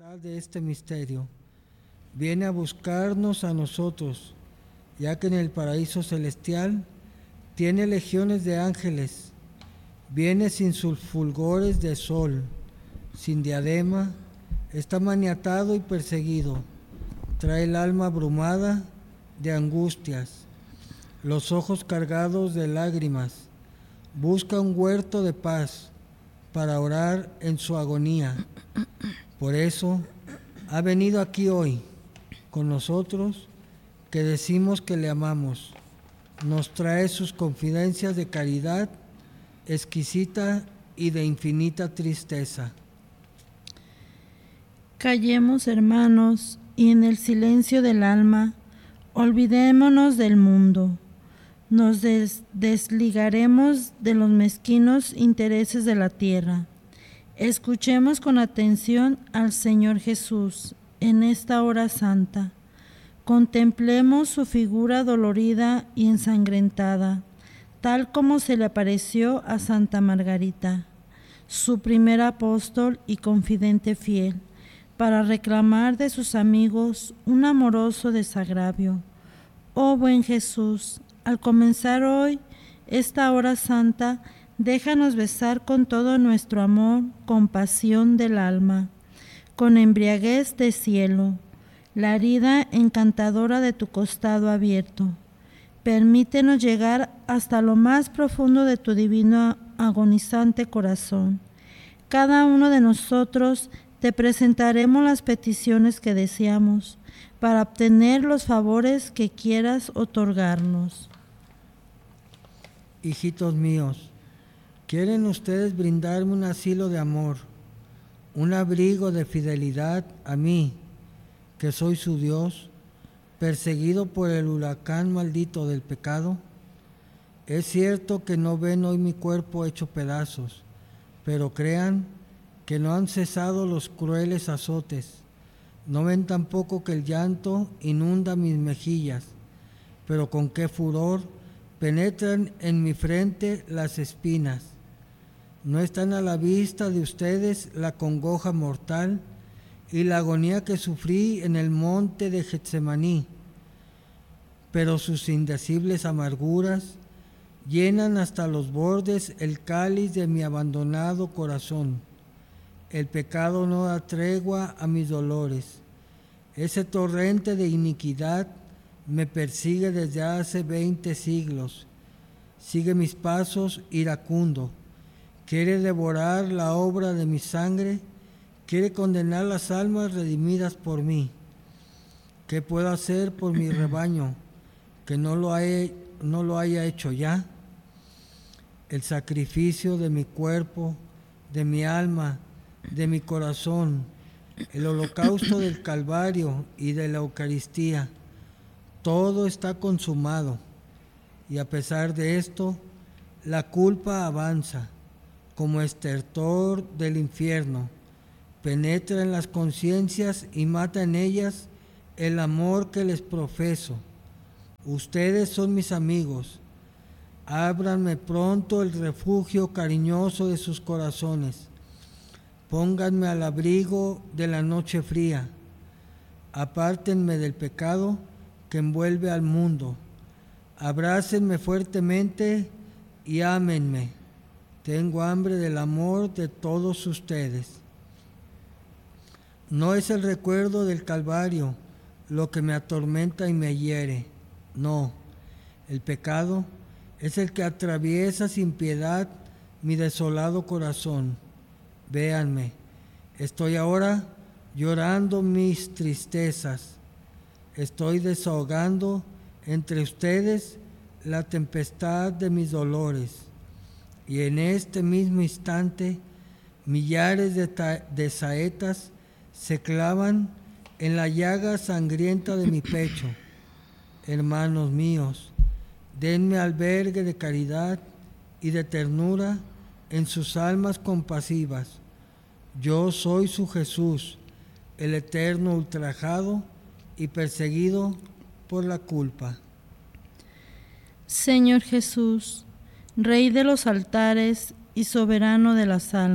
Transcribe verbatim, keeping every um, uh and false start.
De este misterio, viene a buscarnos a nosotros, ya que en el paraíso celestial tiene legiones de ángeles, viene sin sus fulgores de sol, sin diadema, está maniatado y perseguido, trae el alma abrumada de angustias, los ojos cargados de lágrimas, busca un huerto de paz para orar en su agonía. Por eso ha venido aquí hoy con nosotros, que decimos que le amamos. Nos trae sus confidencias de caridad exquisita y de infinita tristeza. Callemos, hermanos, y en el silencio del alma, olvidémonos del mundo. Nos des- desligaremos de los mezquinos intereses de la tierra. Escuchemos con atención al Señor Jesús en esta hora santa. Contemplemos su figura dolorida y ensangrentada, tal como se le apareció a Santa Margarita, su primer apóstol y confidente fiel, para reclamar de sus amigos un amoroso desagravio. Oh buen Jesús, al comenzar hoy esta hora santa, déjanos besar con todo nuestro amor, compasión del alma, con embriaguez de cielo, la herida encantadora de tu costado abierto. Permítenos llegar hasta lo más profundo de tu divino agonizante corazón. Cada uno de nosotros te presentaremos las peticiones que deseamos para obtener los favores que quieras otorgarnos. Hijitos míos, ¿quieren ustedes brindarme un asilo de amor, un abrigo de fidelidad a mí, que soy su Dios, perseguido por el huracán maldito del pecado? Es cierto que no ven hoy mi cuerpo hecho pedazos, pero crean que no han cesado los crueles azotes. No ven tampoco que el llanto inunda mis mejillas, pero con qué furor penetran en mi frente las espinas. No están a la vista de ustedes la congoja mortal y la agonía que sufrí en el monte de Getsemaní, pero sus indecibles amarguras llenan hasta los bordes el cáliz de mi abandonado corazón. El pecado no da tregua a mis dolores. Ese torrente de iniquidad me persigue desde hace veinte siglos. Sigue mis pasos iracundo. Quiere devorar la obra de mi sangre. Quiere condenar las almas redimidas por mí. ¿Qué puedo hacer por mi rebaño que no lo, hay, no lo haya hecho ya? El sacrificio de mi cuerpo, de mi alma, de mi corazón, el holocausto del Calvario y de la Eucaristía, todo está consumado. Y a pesar de esto, la culpa avanza como estertor del infierno, penetra en las conciencias y mata en ellas el amor que les profeso. Ustedes son mis amigos, ábranme pronto el refugio cariñoso de sus corazones, pónganme al abrigo de la noche fría, apártenme del pecado que envuelve al mundo, abrácenme fuertemente y ámenme. Tengo hambre del amor de todos ustedes. No es el recuerdo del Calvario lo que me atormenta y me hiere. No, el pecado es el que atraviesa sin piedad mi desolado corazón. Véanme, estoy ahora llorando mis tristezas. Estoy desahogando entre ustedes la tempestad de mis dolores. Y en este mismo instante, millares de, ta- de saetas se clavan en la llaga sangrienta de mi pecho. Hermanos míos, denme albergue de caridad y de ternura en sus almas compasivas. Yo soy su Jesús, el eterno ultrajado y perseguido por la culpa. Señor Jesús, Rey de los altares y soberano de las almas,